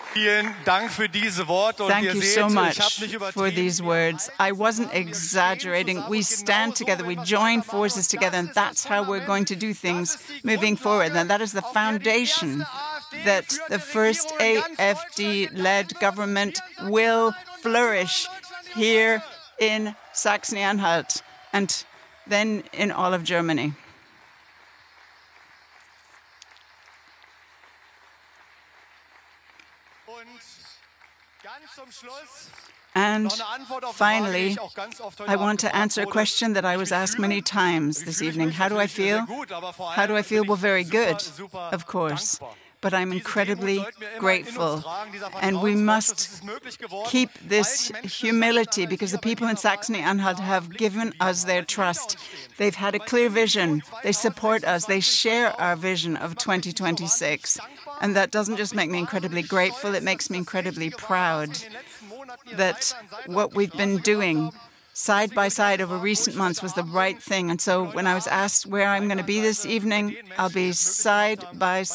Thank you so much for these words. I wasn't exaggerating. We stand together, we join forces together, and that's how we're going to do things moving forward. And that is the foundation that the first AfD-led government will flourish here in Saxony-Anhalt and then in all of Germany. And finally, I want to answer a question that I was asked many times this evening. How do I feel? How do I feel? Well, very good, of course. But I'm incredibly grateful. And we must keep this humility because the people in Saxony-Anhalt have given us their trust. They've had a clear vision. They support us. They share our vision of 2026. And that doesn't just make me incredibly grateful, it makes me incredibly proud that what we've been doing side by side over recent months was the right thing. And so when I was asked where I'm going to be this evening, I'll be side by